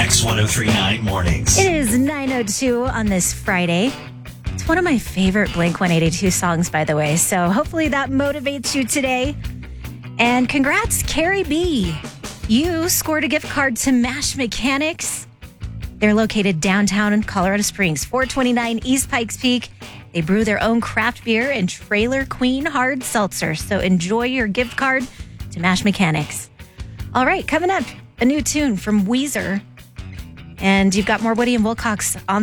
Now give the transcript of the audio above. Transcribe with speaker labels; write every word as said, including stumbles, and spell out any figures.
Speaker 1: X ten thirty-nine Mornings.
Speaker 2: It is nine oh two on this Friday. It's one of my favorite Blink one eighty-two songs, by the way. So hopefully that motivates you today. And congrats, Carrie B. You scored a gift card to Mash Mechanics. They're located downtown in Colorado Springs, four twenty-nine East Pikes Peak. They brew their own craft beer and Trailer Queen hard seltzer. So enjoy your gift card to Mash Mechanics. All right, coming up, a new tune from Weezer. And you've got more Woody and Wilcox on the